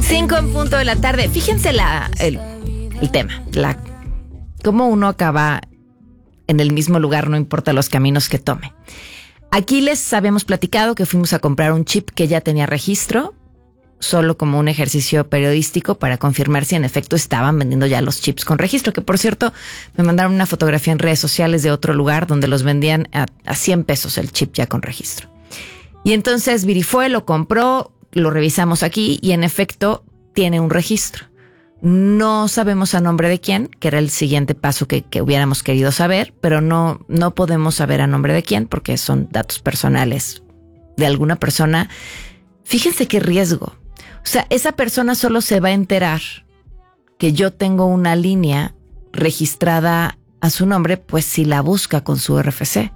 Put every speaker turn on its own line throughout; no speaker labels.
5:00 p.m. Fíjense el tema, cómo uno acaba en el mismo lugar, no importa los caminos que tome. Aquí les habíamos platicado que fuimos a comprar un chip que ya tenía registro, solo como un ejercicio periodístico para confirmar si en efecto estaban vendiendo ya los chips con registro, que por cierto me mandaron una fotografía en redes sociales de otro lugar donde los vendían a $100 el chip ya con registro. Y entonces Viri fue, lo compró, lo revisamos aquí y en efecto tiene un registro. No sabemos a nombre de quién, que era el siguiente paso que hubiéramos querido saber, pero no podemos saber a nombre de quién porque son datos personales de alguna persona. Fíjense qué riesgo. O sea, esa persona solo se va a enterar que yo tengo una línea registrada a su nombre, pues si la busca con su RFC.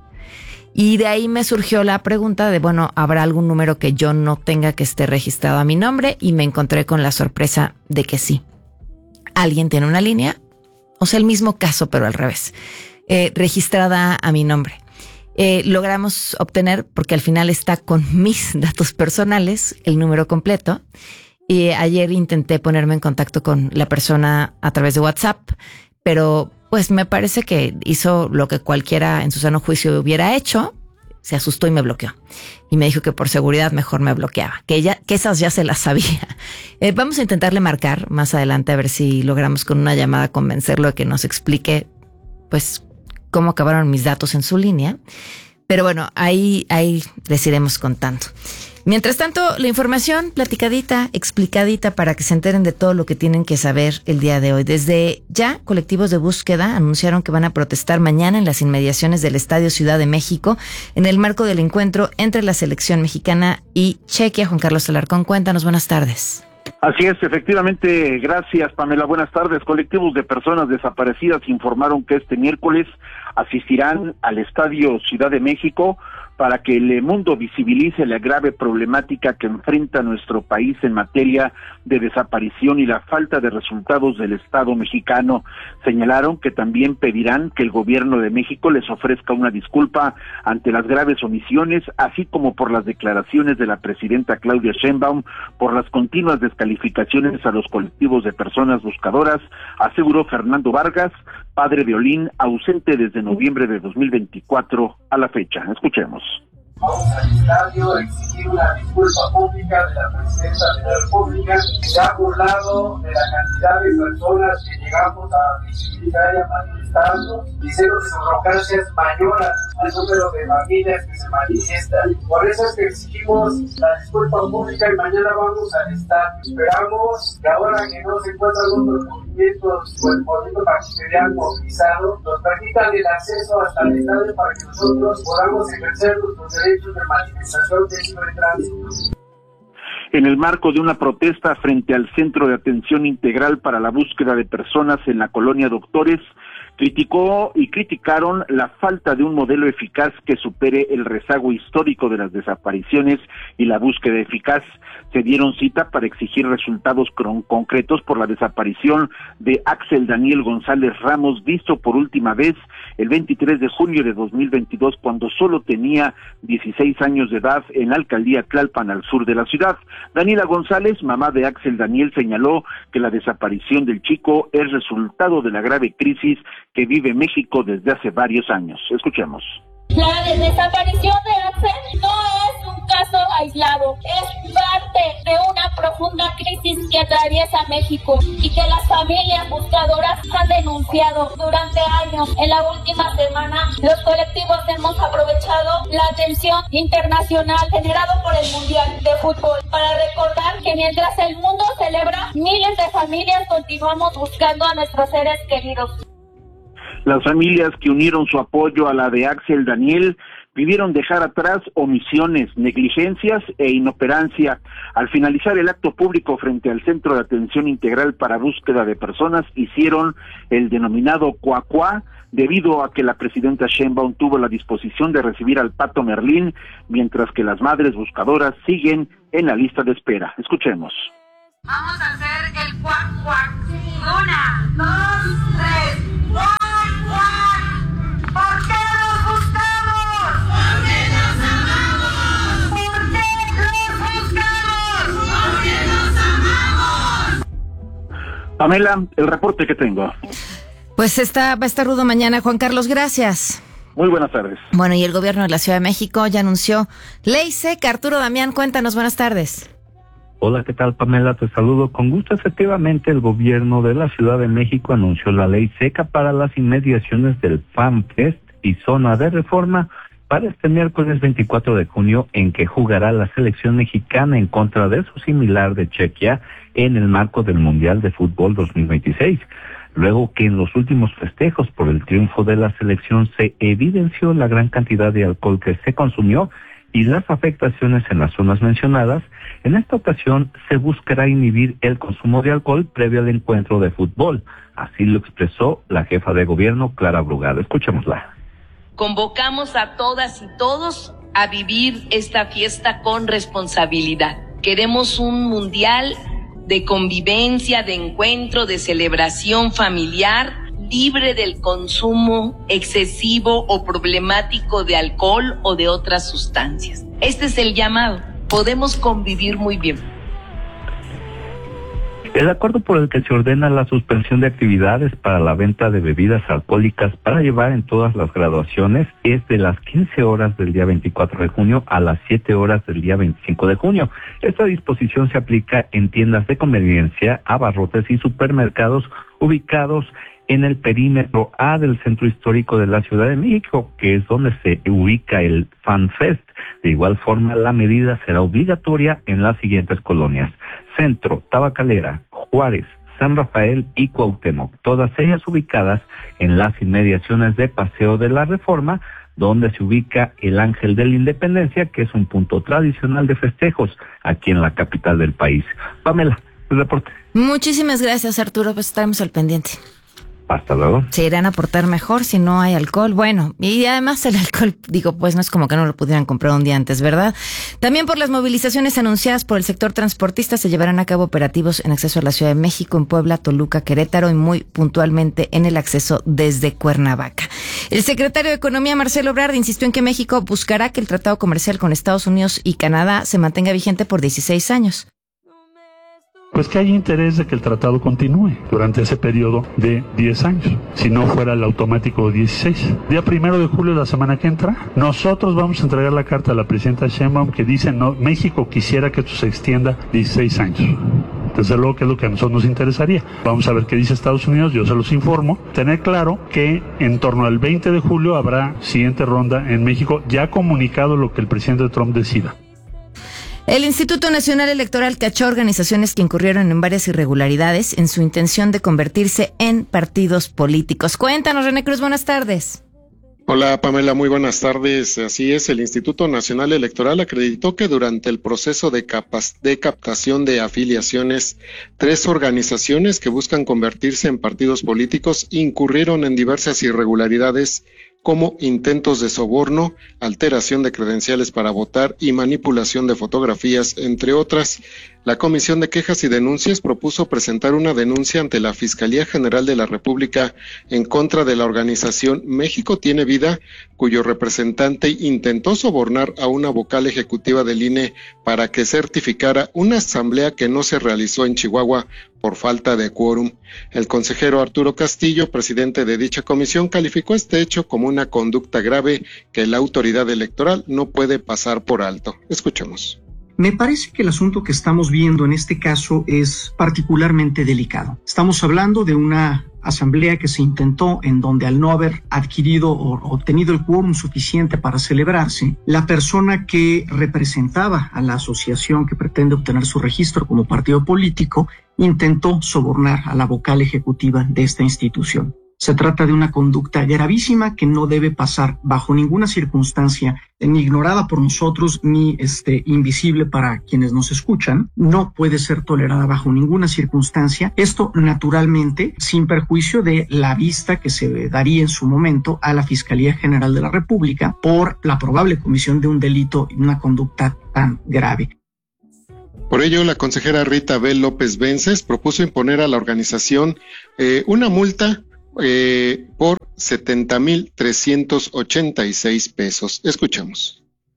Y de ahí me surgió la pregunta de, bueno, ¿habrá algún número que yo no tenga que esté registrado a mi nombre? Y me encontré con la sorpresa de que sí. Alguien tiene una línea, o sea, el mismo caso, pero al revés, registrada a mi nombre. Logramos obtener, porque al final está con mis datos personales, el número completo. Y ayer intenté ponerme en contacto con la persona a través de WhatsApp, pero pues me parece que hizo lo que cualquiera en su sano juicio hubiera hecho. Se asustó y me bloqueó. Y me dijo que por seguridad mejor me bloqueaba, que esas ya se las sabía. Vamos a intentarle marcar más adelante a ver si logramos con una llamada convencerlo de que nos explique pues cómo acabaron mis datos en su línea. Pero bueno, ahí les iremos contando. Mientras tanto, la información platicadita, explicadita para que se enteren de todo lo que tienen que saber el día de hoy. Desde ya, colectivos de búsqueda anunciaron que van a protestar mañana en las inmediaciones del Estadio Ciudad de México en el marco del encuentro entre la selección mexicana y Chequia. Juan Carlos Alarcón, cuéntanos, buenas tardes.
Así es, efectivamente, gracias Pamela, buenas tardes. Colectivos de personas desaparecidas informaron que este miércoles asistirán al Estadio Ciudad de México para que el mundo visibilice la grave problemática que enfrenta nuestro país en materia de desaparición y la falta de resultados del Estado mexicano. Señalaron que también pedirán que el gobierno de México les ofrezca una disculpa ante las graves omisiones, así como por las declaraciones de la presidenta Claudia Sheinbaum por las continuas descalificaciones a los colectivos de personas buscadoras, aseguró Fernando Vargas, padre de Olín, ausente desde noviembre de 2024 a la fecha. Escuchemos.
Vamos al estadio a exigir una disculpa pública de la presidenta de la República, que se ha burlado de la cantidad de personas que llegamos a visitar y a manifestarnos, diciendo que su arrogancia es mayor al número de familias que se manifiestan. Por eso es que exigimos la disculpa pública y mañana vamos al estadio. Esperamos que ahora que no se encuentran otros movimientos o el movimiento magisterial movilizado, nos permitan el acceso hasta el estadio para que nosotros podamos ejercer nuestros derechos de manifestación de libre tránsito.
En el marco de una protesta frente al Centro de Atención Integral para la Búsqueda de Personas en la Colonia Doctores, criticaron la falta de un modelo eficaz que supere el rezago histórico de las desapariciones y la búsqueda eficaz. Se dieron cita para exigir resultados concretos por la desaparición de Axel Daniel González Ramos, visto por última vez el 23 de junio de 2022, cuando solo tenía 16 años de edad en la alcaldía Tlalpan, al sur de la ciudad. Daniela González, mamá de Axel Daniel, señaló que la desaparición del chico es resultado de la grave crisis que vive México desde hace varios años. Escuchemos.
La desaparición de Axel no es un caso aislado, es parte de una profunda crisis que atraviesa México y que las familias buscadoras han denunciado durante años. En la última semana, los colectivos hemos aprovechado la atención internacional generada por el Mundial de Fútbol para recordar que mientras el mundo celebra, miles de familias continuamos buscando a nuestros seres queridos.
Las familias que unieron su apoyo a la de Axel Daniel pidieron dejar atrás omisiones, negligencias e inoperancia. Al finalizar el acto público frente al Centro de Atención Integral para Búsqueda de Personas, hicieron el denominado cuacuá, debido a que la presidenta Sheinbaum tuvo la disposición de recibir al Pato Merlín, mientras que las madres buscadoras siguen en la lista de espera. Escuchemos.
Vamos a hacer el cuac cuac. 1, 2, 3. ¡Cuac cuac! ¿Por qué los buscamos? Porque los amamos. ¿Por qué los buscamos? Porque los amamos.
Pamela, el reporte que tengo.
Pues va a estar rudo mañana. Juan Carlos, gracias.
Muy buenas tardes.
Bueno, y el gobierno de la Ciudad de México ya anunció ley seca. Arturo Damián, cuéntanos, buenas tardes.
Hola, ¿qué tal, Pamela? Te saludo con gusto. Efectivamente, el gobierno de la Ciudad de México anunció la ley seca para las inmediaciones del Fan Fest y zona de reforma para este miércoles 24 de junio, en que jugará la selección mexicana en contra de su similar de Chequia en el marco del Mundial de Fútbol 2026. Luego que en los últimos festejos por el triunfo de la selección se evidenció la gran cantidad de alcohol que se consumió y las afectaciones en las zonas mencionadas, en esta ocasión se buscará inhibir el consumo de alcohol previo al encuentro de fútbol. Así lo expresó la jefa de gobierno, Clara Brugada. Escuchémosla.
Convocamos a todas y todos a vivir esta fiesta con responsabilidad. Queremos un mundial de convivencia, de encuentro, de celebración familiar, libre del consumo excesivo o problemático de alcohol o de otras sustancias. Este es el llamado. Podemos convivir muy bien.
El acuerdo por el que se ordena la suspensión de actividades para la venta de bebidas alcohólicas para llevar en todas las graduaciones es de las 15 horas del día 24 de junio a las 7 horas del día 25 de junio. Esta disposición se aplica en tiendas de conveniencia, abarrotes y supermercados ubicados en el perímetro A del Centro Histórico de la Ciudad de México, que es donde se ubica el Fan Fest. De igual forma, la medida será obligatoria en las siguientes colonias: Centro, Tabacalera, Juárez, San Rafael y Cuauhtémoc, todas ellas ubicadas en las inmediaciones de Paseo de la Reforma, donde se ubica el Ángel de la Independencia, que es un punto tradicional de festejos aquí en la capital del país. Pamela, el reporte.
Muchísimas gracias, Arturo, pues estaremos al pendiente.
Hasta luego.
Se irán a portar mejor si no hay alcohol. Bueno, y además el alcohol, pues no es como que no lo pudieran comprar un día antes, ¿verdad? También por las movilizaciones anunciadas por el sector transportista se llevarán a cabo operativos en acceso a la Ciudad de México, en Puebla, Toluca, Querétaro y muy puntualmente en el acceso desde Cuernavaca. El secretario de Economía, Marcelo Ebrard, insistió en que México buscará que el tratado comercial con Estados Unidos y Canadá se mantenga vigente por 16 años.
Pues que hay interés de que el tratado continúe durante ese periodo de 10 años, si no fuera el automático 16. Día 1 de julio, la semana que entra, nosotros vamos a entregar la carta a la presidenta Sheinbaum que dice, no, México quisiera que esto se extienda 16 años. Desde luego que es lo que a nosotros nos interesaría. Vamos a ver qué dice Estados Unidos, yo se los informo. Tener claro que en torno al 20 de julio habrá siguiente ronda en México, ya comunicado lo que el presidente Trump decida.
El Instituto Nacional Electoral cachó organizaciones que incurrieron en varias irregularidades en su intención de convertirse en partidos políticos. Cuéntanos, René Cruz, buenas tardes.
Hola, Pamela, muy buenas tardes. Así es, el Instituto Nacional Electoral acreditó que durante el proceso de captación de afiliaciones, 3 organizaciones que buscan convertirse en partidos políticos incurrieron en diversas irregularidades como intentos de soborno, alteración de credenciales para votar y manipulación de fotografías, entre otras. La Comisión de Quejas y Denuncias propuso presentar una denuncia ante la Fiscalía General de la República en contra de la organización México Tiene Vida, cuyo representante intentó sobornar a una vocal ejecutiva del INE para que certificara una asamblea que no se realizó en Chihuahua por falta de quórum. El consejero Arturo Castillo, presidente de dicha comisión, calificó este hecho como una conducta grave que la autoridad electoral no puede pasar por alto. Escuchemos.
Me parece que el asunto que estamos viendo en este caso es particularmente delicado. Estamos hablando de una asamblea que se intentó en donde, al no haber adquirido o obtenido el quórum suficiente para celebrarse, la persona que representaba a la asociación que pretende obtener su registro como partido político intentó sobornar a la vocal ejecutiva de esta institución. Se trata de una conducta gravísima que no debe pasar bajo ninguna circunstancia, ni ignorada por nosotros, ni invisible para quienes nos escuchan. No puede ser tolerada bajo ninguna circunstancia. Esto, naturalmente, sin perjuicio de la vista que se daría en su momento a la Fiscalía General de la República por la probable comisión de un delito y una conducta tan grave.
Por ello, la consejera Rita B. López Vences propuso imponer a la organización una multa por 70,386 pesos. Escuchamos.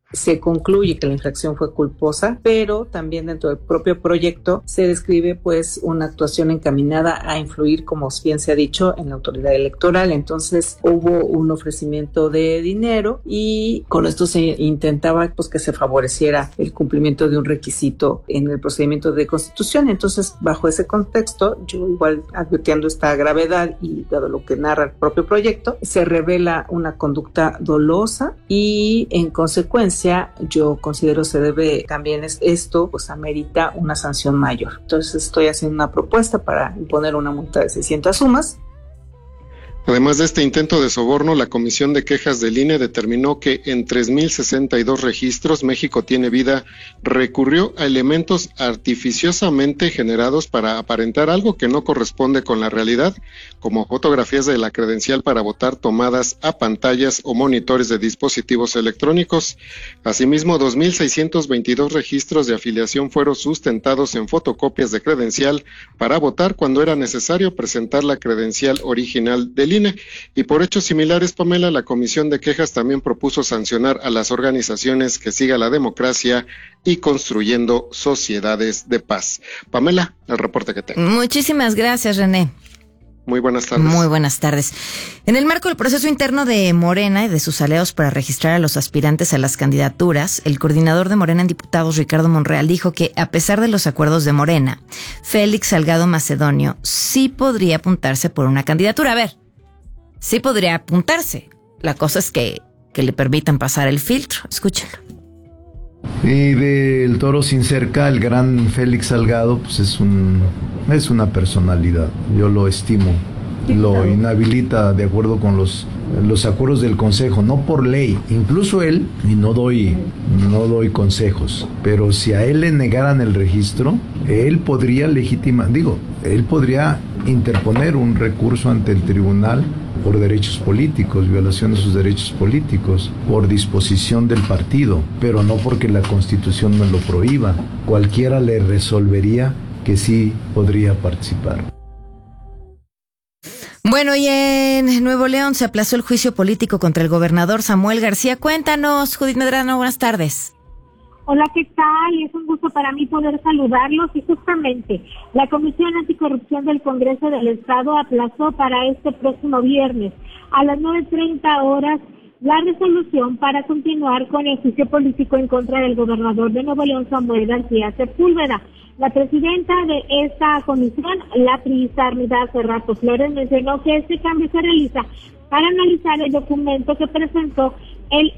se concluye que la infracción fue culposa, pero también dentro del propio proyecto se describe pues una actuación encaminada a influir, como bien se ha dicho, en la autoridad electoral. Entonces hubo un ofrecimiento de dinero y con esto se intentaba pues que se favoreciera el cumplimiento de un requisito en el procedimiento de constitución. Entonces, bajo ese contexto, yo igual advirtiendo esta gravedad y dado lo que narra el propio proyecto, se revela una conducta dolosa y en consecuencia yo considero se debe también esto pues amerita una sanción mayor. Entonces estoy haciendo una propuesta para imponer una multa de 600 sumas.
Además de este intento de soborno, la Comisión de Quejas del INE determinó que en 3,062 registros México Tiene Vida recurrió a elementos artificiosamente generados para aparentar algo que no corresponde con la realidad, como fotografías de la credencial para votar tomadas a pantallas o monitores de dispositivos electrónicos. Asimismo, 2,622 registros de afiliación fueron sustentados en fotocopias de credencial para votar cuando era necesario presentar la credencial original del INE. Y por hechos similares, Pamela, la Comisión de Quejas también propuso sancionar a las organizaciones que sigan la democracia y construyendo sociedades de paz. Pamela, el reporte que tengo.
Muchísimas gracias, René.
Muy buenas tardes.
Muy buenas tardes. En el marco del proceso interno de Morena y de sus aliados para registrar a los aspirantes a las candidaturas, el coordinador de Morena en diputados, Ricardo Monreal, dijo que a pesar de los acuerdos de Morena, Félix Salgado Macedonio sí podría apuntarse por una candidatura. A ver, sí podría apuntarse. La cosa es que le permitan pasar el filtro. Escúchalo.
Y del Toro Sin Cerca, el gran Félix Salgado, pues es una personalidad. Yo lo estimo. Lo inhabilita de acuerdo con los acuerdos del Consejo, no por ley. Incluso él, y no doy consejos, pero si a él le negaran el registro, él podría él podría interponer un recurso ante el tribunal por derechos políticos, violación de sus derechos políticos, por disposición del partido, pero no porque la Constitución no lo prohíba. Cualquiera le resolvería que sí podría participar.
Bueno, y en Nuevo León se aplazó el juicio político contra el gobernador Samuel García. Cuéntanos, Judith Medrano, buenas tardes.
Hola, ¿qué tal? Es un gusto para mí poder saludarlos y justamente la Comisión Anticorrupción del Congreso del Estado aplazó para este próximo viernes a las 9:30 horas la resolución para continuar con el juicio político en contra del gobernador de Nuevo León, Samuel García Sepúlveda. La presidenta de esta comisión, la priista Armida Cerrato Flores, mencionó que este cambio se realiza para analizar el documento que presentó el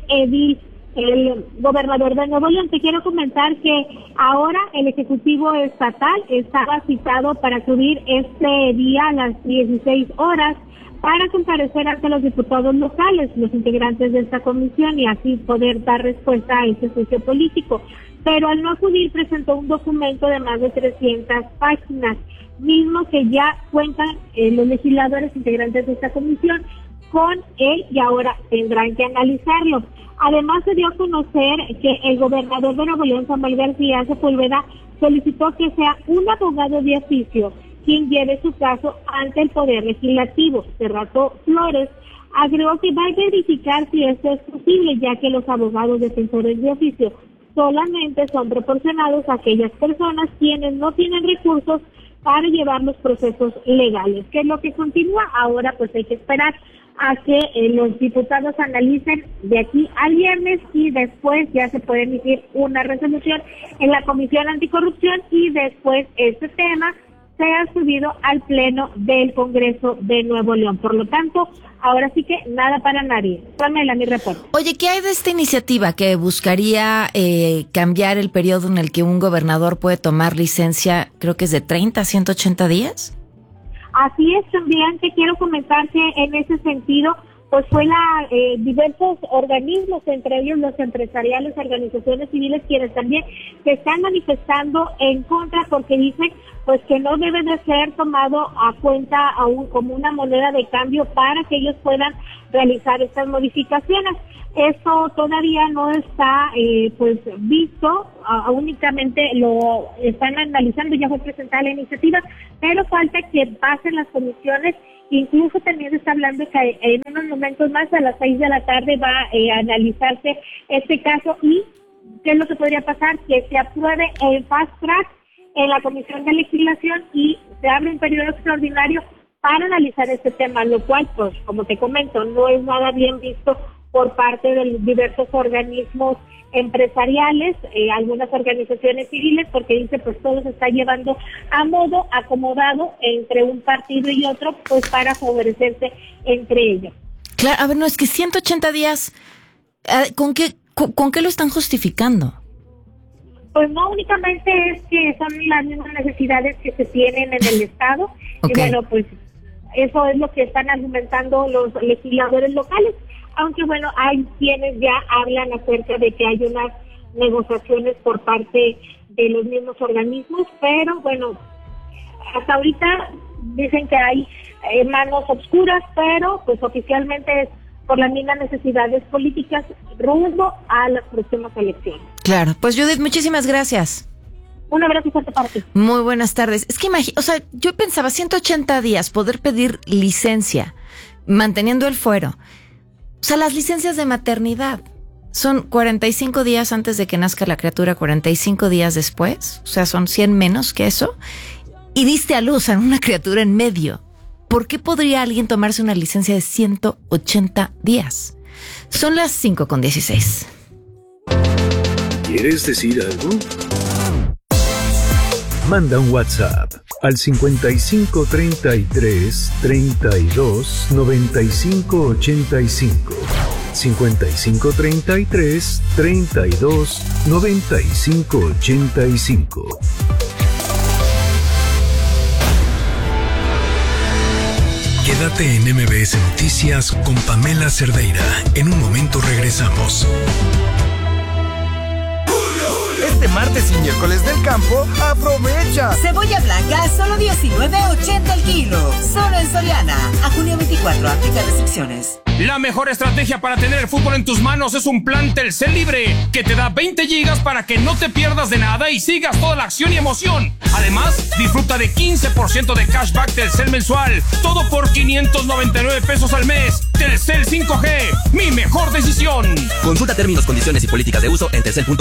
gobernador de Nuevo León. Te quiero comentar que ahora el Ejecutivo Estatal estaba citado para acudir este día a las 16 horas para comparecer ante los diputados locales, los integrantes de esta comisión, y así poder dar respuesta a este juicio político. Pero al no acudir presentó un documento de más de 300 páginas, mismo que ya cuentan los legisladores integrantes de esta comisión con él y ahora tendrán que analizarlo. Además, se dio a conocer que el gobernador de Nuevo León, Samuel García Sepúlveda, solicitó que sea un abogado de oficio quien lleve su caso ante el Poder Legislativo. Cerrato Flores agregó que va a verificar si esto es posible, ya que los abogados defensores de oficio solamente son proporcionados a aquellas personas quienes no tienen recursos para llevar los procesos legales. ¿Qué es lo que continúa? Ahora pues hay que esperar a que los diputados analicen de aquí al viernes y después ya se puede emitir una resolución en la Comisión Anticorrupción y después este tema sea subido al Pleno del Congreso de Nuevo León. Por lo tanto, ahora sí que nada para nadie. Pamela, mi reporte.
Oye, ¿qué hay de esta iniciativa que buscaría cambiar el periodo en el que un gobernador puede tomar licencia, creo que es de 30 a 180 días?
Así es, también te quiero comentar que en ese sentido, pues fue diversos organismos, entre ellos los empresariales, organizaciones civiles, quienes también se están manifestando en contra porque dicen pues que no debe de ser tomado a cuenta aún como una moneda de cambio para que ellos puedan realizar estas modificaciones. Esto todavía no está pues visto, únicamente lo están analizando, ya fue presentada la iniciativa, pero falta que pasen las comisiones Incluso también se está hablando que en unos momentos más, a las 6 de la tarde, va a analizarse este caso. ¿Y qué es lo que podría pasar? Que se apruebe en fast track en la Comisión de Legislación y se abre un periodo extraordinario para analizar este tema, lo cual, pues, como te comento, no es nada bien visto por parte de los diversos organismos empresariales, algunas organizaciones civiles, porque dice, pues todo se está llevando a modo acomodado entre un partido y otro, pues para favorecerse entre ellos.
Claro, a ver, no, es que 180 días, ¿con qué lo están justificando?
Pues no únicamente es que son las mismas necesidades que se tienen en el Estado, y bueno, pues eso es lo que están argumentando los legisladores locales, aunque bueno, hay quienes ya hablan acerca de que hay unas negociaciones por parte de los mismos organismos, pero bueno, hasta ahorita dicen que hay manos obscuras, pero pues oficialmente es por las mismas necesidades políticas rumbo a las próximas elecciones.
Claro, pues Judith, muchísimas gracias.
Un abrazo fuerte para ti.
Muy buenas tardes. Es que yo pensaba 180 días poder pedir licencia manteniendo el fuero. O sea, las licencias de maternidad son 45 días antes de que nazca la criatura, 45 días después. O sea, son 100 menos que eso. Y diste a luz a una criatura en medio. ¿Por qué podría alguien tomarse una licencia de 180 días? Son las 5:16.
¿Quieres decir algo? Manda un WhatsApp al 5533 32 95 85. 5533 32 95 85. Quédate en MBS Noticias con Pamela Cerdeira. En un momento regresamos.
Este martes y miércoles del campo, aprovecha.
Cebolla blanca a solo $19.80 el kilo. Solo en Soriana. A junio 24, aplica restricciones.
La mejor estrategia para tener el fútbol en tus manos es un plan Telcel Libre que te da 20 gigas para que no te pierdas de nada y sigas toda la acción y emoción. Además, disfruta de 15% de cashback Telcel mensual. Todo por 599 pesos al mes. Telcel 5G, mi mejor decisión.
Consulta términos, condiciones y políticas de uso en telcel.com.